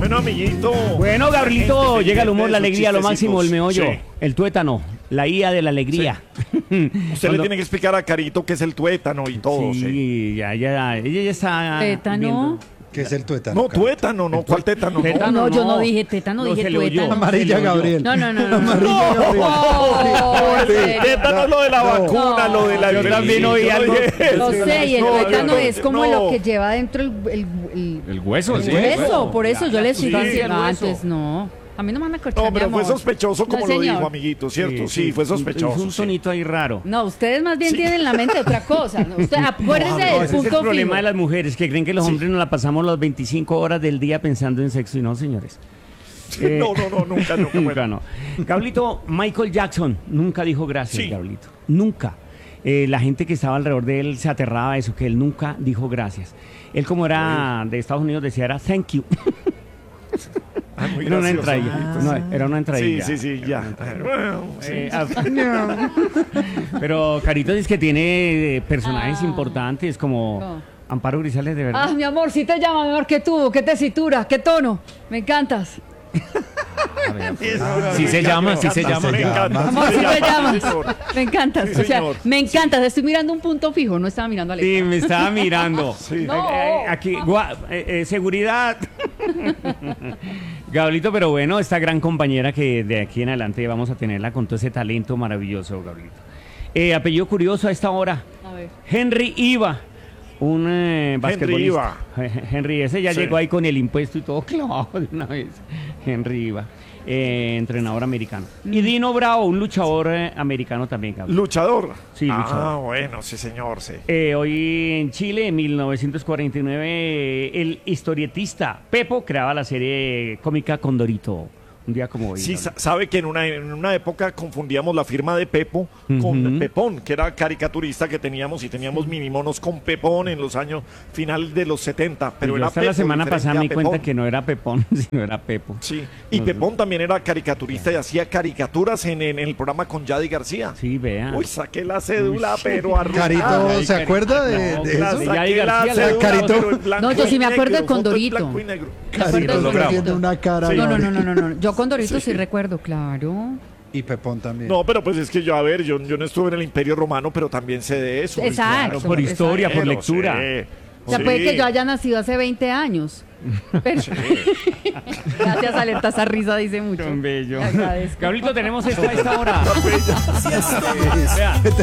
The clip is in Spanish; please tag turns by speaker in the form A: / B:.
A: Bueno, amiguito.
B: Bueno, Gabrielito,
A: Gente
B: llega el humor, la
A: pendiente de
B: alegría, lo
A: sus
B: máximo, el
A: chistecitos.
B: meollo,
A: Sí.
B: el tuétano, la IA de la alegría.
A: Usted le tiene que explicar a Carito qué es el tuétano y todo. Sí.
B: Sí, ya, ella ya está.
C: Tétano.
B: viendo.
D: ¿Qué es el tuétano?
A: No,
D: Carlos?
A: tuétano, no. ¿Cuál tétano?
B: Tétano.
C: No, yo no dije tétano,
B: No,
C: dije
B: se le oyó.
C: tuétano.
D: Amarilla,
B: Se le oyó.
D: Gabriel.
C: No.
D: Amarilla, Gabriel.
C: Oh,
A: Tétano es lo de la vacuna,
C: No.
A: lo de la
B: Yo también oí
A: yo
B: algo.
A: dije
C: Lo
A: eso.
C: sé, y el
A: No,
C: tuétano
A: yo-
C: es como
A: no.
C: lo que lleva dentro
B: El hueso,
C: el
B: sí.
C: hueso. Por eso yo le
A: sí,
C: estoy
A: el
C: diciendo
B: hueso.
C: antes, no. A mí no me van a cortar,
A: No, pero
C: mi
A: fue
C: amor.
A: sospechoso como
C: No,
A: lo
C: señor.
A: dijo, amiguito, ¿cierto? Sí, fue
B: Hizo
A: sospechoso.
B: un
A: sí.
B: tonito ahí raro.
C: No, ustedes más bien tienen en la mente otra cosa. ¿No? Usted, acuérdense
A: no,
C: del
B: Ese es el
C: punto
B: problema
C: fijo.
B: de las mujeres, que creen que los hombres nos la pasamos las 25 horas del día pensando en sexo y no, señores.
A: No, nunca.
B: Nunca
A: Bueno.
B: no. Gablito, Michael Jackson nunca dijo gracias,
A: Sí.
B: Gablito. Nunca. La gente que estaba alrededor de él se aterraba de eso, que él nunca dijo gracias. Él, como era de Estados Unidos, decía era thank you.
A: Ah, muy
B: Era una
A: gracioso.
B: entradilla. No, era una
A: Sí,
B: entradilla.
A: sí, ya. Bueno, sí.
B: Pero Carito dice que tiene personajes importantes como
C: No.
B: Amparo Grisales, de verdad.
C: Ah, mi amor, si te llama, mi amor, ¿qué tuvo? ¿Qué tesitura? ¿Qué tono? Me encantas.
B: Sí se llama, sí se llama.
A: Me encanta.
C: Amor,
A: sí
C: si
A: se
C: te
A: llama.
C: llamas. Me encantas.
A: Sí,
C: O sea,
A: señor.
C: me encantas. Estoy mirando un punto fijo, no estaba mirando a
B: Sí,
C: Alexa.
B: me estaba mirando.
A: Sí.
C: No.
B: Aquí, seguridad. Gablito, pero bueno, esta gran compañera que de aquí en adelante vamos a tenerla con todo ese talento maravilloso, Gablito. Apellido curioso a esta hora.
C: A ver.
B: Henry Iva, un basquetbolista. Henry, ese ya
A: Sí.
B: llegó ahí con el impuesto y todo clavado de una vez. Henry Iva, entrenador americano. Y Dino Bravo, un luchador americano también, Gablito.
A: Luchador.
B: Sí, luchador.
A: Ah, bueno, sí, señor, sí.
B: Hoy en Chile, en 1949, el historietista Pepo creaba la serie cómica Condorito. Un día como hoy.
A: Sí,
B: Gabriel.
A: sabe que en una época confundíamos la firma de Pepo con
B: Ujú.
A: Pepón, que era caricaturista que teníamos y teníamos minimonos con Pepón en los años finales de los 70. Pero
B: Y yo
A: era
B: hasta la
A: Pepo,
B: semana
A: diferente
B: pasada
A: a
B: me di cuenta
A: Pepón.
B: que no era Pepón, sino era Pepo.
A: Sí, y
B: No,
A: Pepón también era caricaturista y hacía caricaturas en el programa con Yadi García.
B: Sí, vea.
A: Uy, saqué la cédula, pero arrugada.
D: Carito, ¿se acuerda de
B: No,
D: eso?
A: La
B: de
A: saqué
B: Yadi
A: la
B: García, la
A: cédula,
D: Carito.
A: pero en blanco
C: No, yo sí
A: y
C: me acuerdo de
A: negro, foto en
C: Condorito.
A: blanco y negro.
D: Carito
C: Lo
D: está
A: grabo.
D: viendo una cara.
A: Sí.
C: No. Yo Condorito sí recuerdo, claro.
D: Y Pepón también.
A: No, pero pues es que yo, a ver, yo no estuve en el Imperio Romano, pero también sé de eso.
C: Exacto.
B: Claro, por historia, por
A: Pero
B: lectura.
A: sí,
C: O sea,
A: sí.
C: puede que yo haya nacido hace 20 años. Pero gracias, Alerta, esa risa dice mucho.
B: Tan bello.
C: Le agradezco.
B: Gablito, tenemos esto a esta hora. Vea.